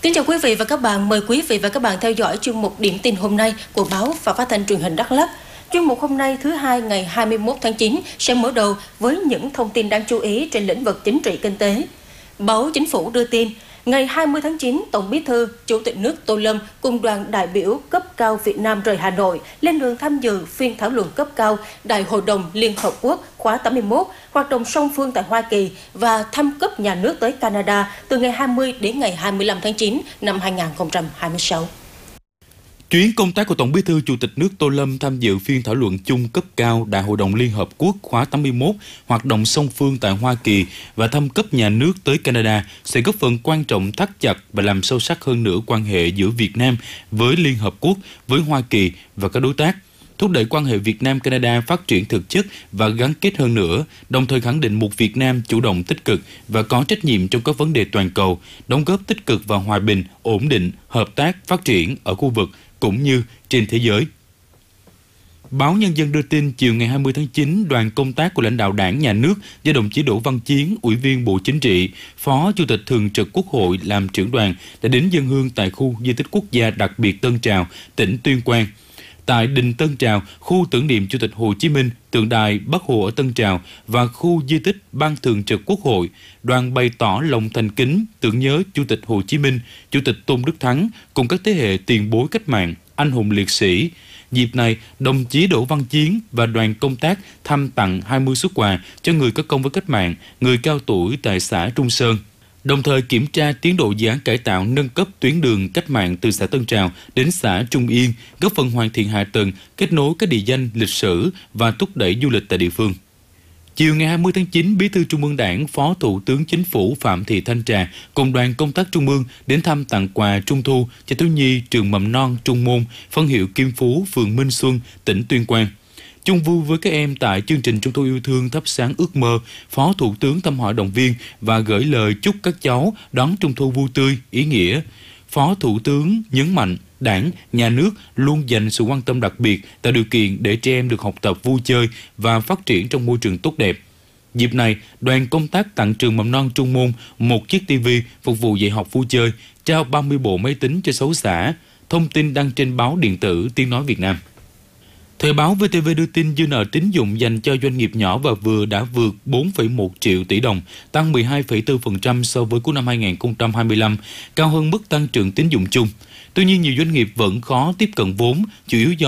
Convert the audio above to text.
Kính chào quý vị và các bạn. Mời quý vị và các bạn theo dõi chuyên mục Điểm tin hôm nay của báo và phát thanh truyền hình Đắk Lắk. Chuyên mục hôm nay thứ Hai ngày 21 tháng 9 sẽ mở đầu với những thông tin đáng chú ý trên lĩnh vực chính trị kinh tế. Báo Chính phủ đưa tin, ngày 20 tháng 9, Tổng Bí thư, Chủ tịch nước Tô Lâm cùng đoàn đại biểu cấp cao Việt Nam rời Hà Nội lên đường tham dự phiên thảo luận cấp cao Đại hội đồng Liên Hợp Quốc khóa 81, hoạt động song phương tại Hoa Kỳ và thăm cấp nhà nước tới Canada từ ngày 20 đến ngày 25 tháng 9 năm 2026. Chuyến công tác của Tổng Bí thư Chủ tịch nước Tô Lâm tham dự phiên thảo luận chung cấp cao Đại hội đồng Liên Hợp Quốc khóa 81, hoạt động song phương tại Hoa Kỳ và thăm cấp nhà nước tới Canada sẽ góp phần quan trọng thắt chặt và làm sâu sắc hơn nữa quan hệ giữa Việt Nam với Liên Hợp Quốc, với Hoa Kỳ và các đối tác, thúc đẩy quan hệ Việt Nam-Canada phát triển thực chất và gắn kết hơn nữa, đồng thời khẳng định một Việt Nam chủ động tích cực và có trách nhiệm trong các vấn đề toàn cầu, đóng góp tích cực vào hòa bình, ổn định, hợp tác, phát triển ở khu vực cũng như trên thế giới. Báo Nhân dân đưa tin chiều ngày 20 tháng 9, đoàn công tác của lãnh đạo Đảng, Nhà nước do đồng chí Đỗ Văn Chiến, Ủy viên Bộ Chính trị, Phó Chủ tịch Thường trực Quốc hội làm trưởng đoàn đã đến dâng hương tại khu di tích quốc gia đặc biệt Tân Trào, tỉnh Tuyên Quang. Tại đình Tân Trào, khu tưởng niệm Chủ tịch Hồ Chí Minh, tượng đài Bác Hồ ở Tân Trào và khu di tích Ban Thường trực Quốc hội, đoàn bày tỏ lòng thành kính tưởng nhớ Chủ tịch Hồ Chí Minh, Chủ tịch Tôn Đức Thắng cùng các thế hệ tiền bối cách mạng, anh hùng liệt sĩ. Dịp này, đồng chí Đỗ Văn Chiến và đoàn công tác thăm tặng 20 suất quà cho người có công với cách mạng, người cao tuổi tại xã Trung Sơn. Đồng thời kiểm tra tiến độ dự án cải tạo nâng cấp tuyến đường cách mạng từ xã Tân Trào đến xã Trung Yên, góp phần hoàn thiện hạ tầng, kết nối các địa danh lịch sử và thúc đẩy du lịch tại địa phương. Chiều ngày 20 tháng 9, Bí thư Trung ương Đảng, Phó Thủ tướng Chính phủ Phạm Thị Thanh Trà cùng đoàn công tác Trung ương đến thăm tặng quà Trung thu cho thiếu nhi trường mầm non Trung Môn, phân hiệu Kim Phú, phường Minh Xuân, tỉnh Tuyên Quang. Chung vui với các em tại chương trình Trung thu yêu thương thắp sáng ước mơ, Phó Thủ tướng thăm hỏi động viên và gửi lời chúc các cháu đón Trung thu vui tươi, ý nghĩa. Phó Thủ tướng nhấn mạnh Đảng, Nhà nước luôn dành sự quan tâm đặc biệt tạo điều kiện để trẻ em được học tập vui chơi và phát triển trong môi trường tốt đẹp. Dịp này, đoàn công tác tặng trường mầm non Trung Môn một chiếc TV phục vụ dạy học vui chơi, trao 30 bộ máy tính cho 6 xã. Thông tin đăng trên báo điện tử Tiếng Nói Việt Nam. Thời báo VTV đưa tin dư nợ tín dụng dành cho doanh nghiệp nhỏ và vừa đã vượt 4,1 triệu tỷ đồng, tăng 12,4% so với cuối năm 2025, cao hơn mức tăng trưởng tín dụng chung. Tuy nhiên, nhiều doanh nghiệp vẫn khó tiếp cận vốn, chủ yếu do